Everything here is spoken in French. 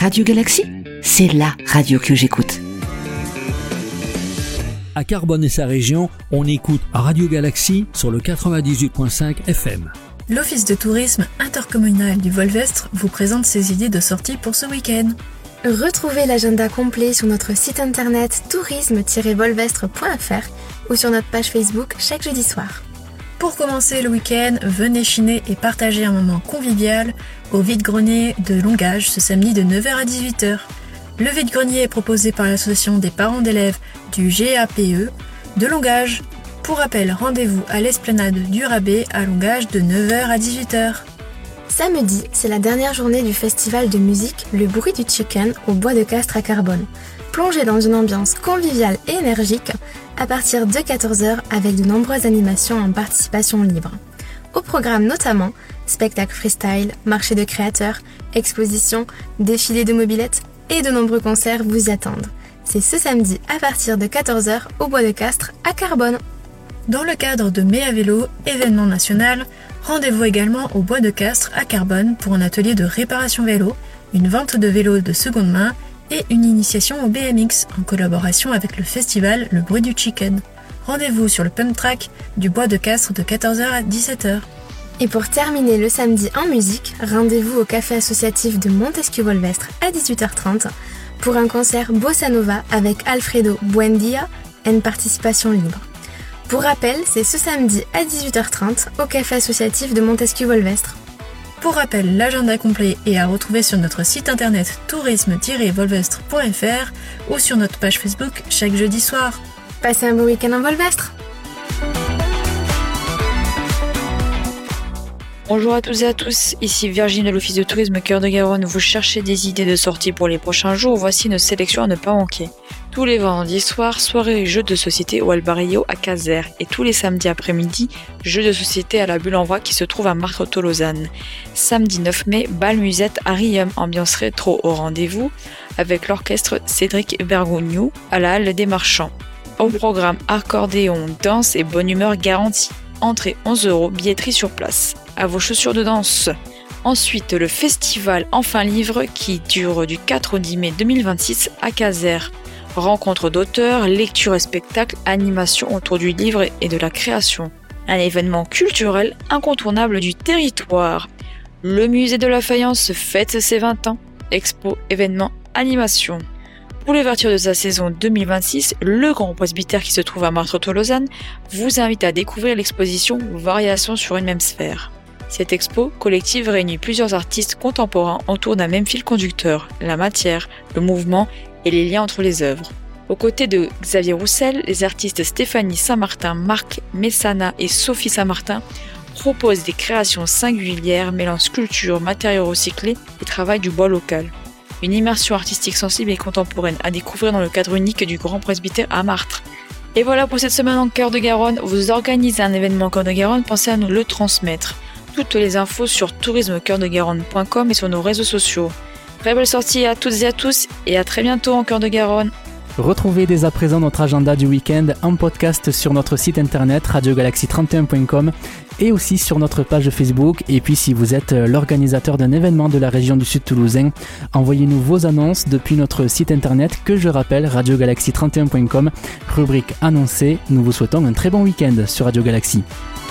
Radio Galaxy, c'est la radio que j'écoute. À Carbone et sa région, on écoute Radio Galaxy sur le 98.5 FM. L'Office de tourisme intercommunal du Volvestre vous présente ses idées de sortie pour ce week-end. Retrouvez l'agenda complet sur notre site internet tourisme-volvestre.fr ou sur notre page Facebook chaque jeudi soir. Pour commencer le week-end, venez chiner et partager un moment convivial au vide-grenier de Longage ce samedi de 9h à 18h. Le vide-grenier est proposé par l'association des parents d'élèves du GAPE de Longage. Pour rappel, rendez-vous à l'esplanade du Rabais à Longage de 9h à 18h. Samedi, c'est la dernière journée du festival de musique Le Bruit du Chicken au Bois de Castres à Carbone. Plongez dans une ambiance conviviale et énergique à partir de 14h avec de nombreuses animations en participation libre. Au programme notamment, spectacles freestyle, marché de créateurs, expositions, défilés de mobylettes et de nombreux concerts vous attendent. C'est ce samedi à partir de 14h au Bois de Castres à Carbone. Dans le cadre de Mai à vélo, événement national, rendez-vous également au Bois de Castres à Carbone pour un atelier de réparation vélo, une vente de vélos de seconde main et une initiation au BMX en collaboration avec le festival Le Bruit du Chicken. Rendez-vous sur le pump track du Bois de Castres de 14h à 17h. Et pour terminer le samedi en musique, rendez-vous au café associatif de Montesquieu-Volvestre à 18h30 pour un concert Bossa Nova avec Alfredo Buendia et une participation libre. Pour rappel, c'est ce samedi à 18h30 au café associatif de Montesquieu-Volvestre. Pour rappel, l'agenda complet est à retrouver sur notre site internet tourisme-volvestre.fr ou sur notre page Facebook chaque jeudi soir. Passez un beau week-end en Volvestre. Bonjour à toutes et à tous, ici Virginie de l'Office de tourisme Cœur de Garonne. Vous cherchez des idées de sortie pour les prochains jours, voici une sélection à ne pas manquer. Tous les vendredis soirs, soirée jeux de société au Albarillo à Caser et tous les samedis après-midi, jeux de société à la Bulle en Bois qui se trouve à Martreau-Lausanne. Samedi 9 mai, bal musette à Riom, ambiance rétro au rendez-vous avec l'orchestre Cédric Bergogneau à la Halle des Marchands. Au programme accordéon, danse et bonne humeur garantie. Entrée 11 €, billetterie sur place. À vos chaussures de danse. Ensuite, le festival Enfin Livre qui dure du 4 au 10 mai 2026 à Caser. Rencontres d'auteurs, lectures et spectacles, animations autour du livre et de la création. Un événement culturel incontournable du territoire. Le musée de la faïence fête ses 20 ans. Expo, événements, animation. Pour l'ouverture de sa saison 2026, le Grand Presbytère qui se trouve à Martreau-Lausanne vous invite à découvrir l'exposition Variations sur une même sphère. Cette expo collective réunit plusieurs artistes contemporains autour d'un même fil conducteur, la matière, le mouvement et les liens entre les œuvres. Aux côtés de Xavier Roussel, les artistes Stéphanie Saint-Martin, Marc Messana et Sophie Saint-Martin proposent des créations singulières mêlant sculpture, matériaux recyclés et travail du bois local. Une immersion artistique sensible et contemporaine à découvrir dans le cadre unique du Grand Presbytère à Martre. Et voilà pour cette semaine en Cœur de Garonne. Vous organisez un événement en Cœur de Garonne, pensez à nous le transmettre. Toutes les infos sur tourismecoeurdegaronne.com et sur nos réseaux sociaux. Très belle sortie à toutes et à tous et à très bientôt en Cœur de Garonne. Retrouvez dès à présent notre agenda du week-end en podcast sur notre site internet radiogalaxy31.com et aussi sur notre page Facebook. Et puis si vous êtes l'organisateur d'un événement de la région du Sud Toulousain, envoyez-nous vos annonces depuis notre site internet que je rappelle radiogalaxy31.com, rubrique annoncée. Nous vous souhaitons un très bon week-end sur Radio Galaxy.